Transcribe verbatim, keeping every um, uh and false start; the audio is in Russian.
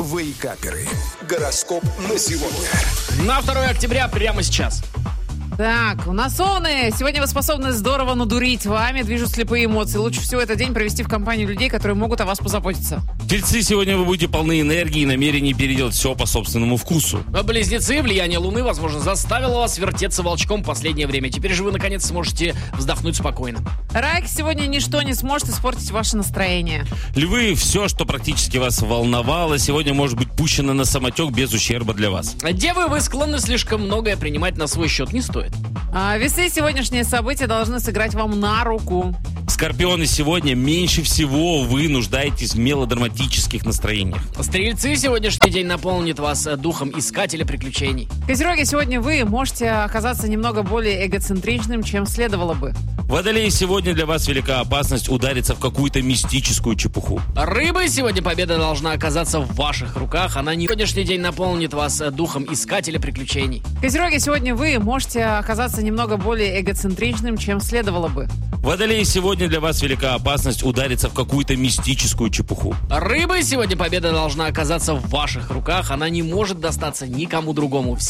Вейкаперы. Гороскоп на сегодня. На второе октября прямо сейчас. Так, у нас овны. Сегодня вы способны здорово надурить. Вами движут слепые эмоции. Лучше всего этот день провести в компании людей, которые могут о вас позаботиться. Тельцы, сегодня вы будете полны энергии и намерений переделать все по собственному вкусу. Близнецы, влияние Луны, возможно, заставило вас вертеться волчком в последнее время. Теперь же вы, наконец, сможете вздохнуть спокойно. Раки, сегодня ничто не сможет испортить ваше настроение. Львы, все, что практически вас волновало, сегодня может быть пущено на самотек без ущерба для вас. Девы, вы склонны слишком многое принимать на свой счет. Не стоит. А, весы, сегодняшние события должны сыграть вам на руку. Скорпионы, сегодня меньше всего вы нуждаетесь в мелодраматических настроениях. Стрельцы, сегодняшний день наполнит вас духом искателя приключений. Козероги, сегодня вы можете оказаться немного более эгоцентричным, чем следовало бы. Водолеи, сегодня для вас велика опасность удариться в какую-то мистическую чепуху. Рыбы, сегодня победа должна оказаться в ваших руках. Она не сегодняшний день наполнит вас духом искателя приключений. Козероги, сегодня вы можете оказаться немного более эгоцентричным, чем следовало бы. Водолеи, сегодня для вас велика опасность удариться в какую-то мистическую чепуху. Рыбы, сегодня победа должна оказаться в ваших руках. Она не может достаться никому другому.